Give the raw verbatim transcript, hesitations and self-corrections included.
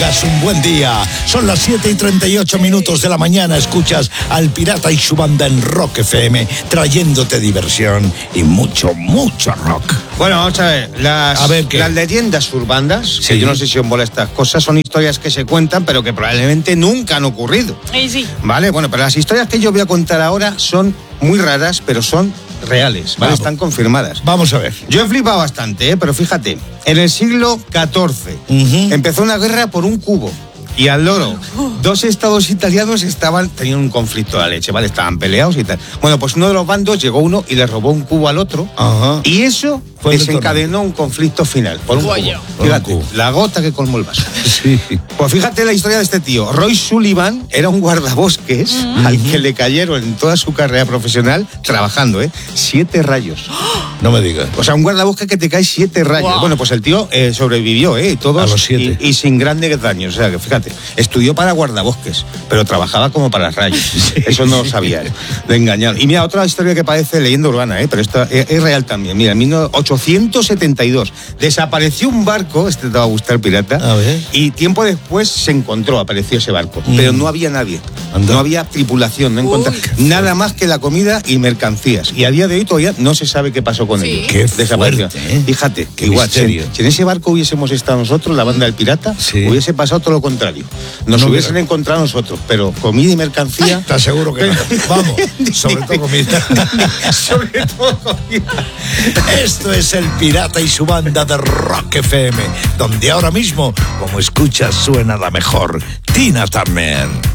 tengas un buen día. Son las siete y treinta y ocho minutos de la mañana. Escuchas al Pirata y su banda en Rock F M, trayéndote diversión y mucho, mucho rock. Bueno, vamos a ver. Las, a ver las leyendas urbanas, sí. que yo no sé si os molestan estas cosas, son historias que se cuentan, pero que probablemente nunca han ocurrido. Sí, sí. Vale, bueno, pero las historias que yo voy a contar ahora son muy raras, pero son reales, ¿vale? Vamos. Están confirmadas. Vamos a ver. Yo he flipado bastante, ¿eh? Pero fíjate, en el siglo catorce uh-huh. empezó una guerra por un cubo. Y al loro, dos estados italianos estaban, tenían un conflicto de la leche, ¿vale? Estaban peleados y tal. Bueno, pues uno de los bandos llegó uno y le robó un cubo al otro. Ajá. Y eso Fue desencadenó un conflicto final por un Guaya. cubo. Fíjate, la gota que colmó el vaso. Sí. Pues fíjate la historia de este tío. Roy Sullivan era un guardabosques mm. al que le cayeron en toda su carrera profesional, trabajando, ¿eh? Siete rayos. No me digas. O sea, un guardabosques que te cae siete rayos. Wow. Bueno, pues el tío eh, sobrevivió, ¿eh? Todos, a los siete. Y, y sin grandes daños. O sea, que fíjate, estudió para guardabosques, pero trabajaba como para rayos. Sí. Eso no lo sabía, ¿eh? De engañar. Y mira, otra historia que parece leyenda urbana, ¿eh? Pero esta es, es real también. Mira, en mil ochocientos setenta y dos desapareció un barco, este te va a gustar, pirata, a ver. y tiempo después se encontró, apareció ese barco, mm. pero no había nadie. Anda. No había tripulación, no encontraba nada más que la comida y mercancías. Y a día de hoy todavía no se sabe qué pasó con sí. ellos. Qué Desapareció. fuerte, ¿eh? Fíjate, qué igual, si, misterio. si en ese barco hubiésemos estado nosotros, la banda del pirata, sí. hubiese pasado todo lo contrario. Nos no hubiesen hubiera. encontrado nosotros, pero comida y mercancía... ¿Estás seguro que no? Vamos, sobre todo comida. Sobre todo comida. Esto es el Pirata y su banda de Rock F M, donde ahora mismo, como escuchas, suena la mejor Tina Turner.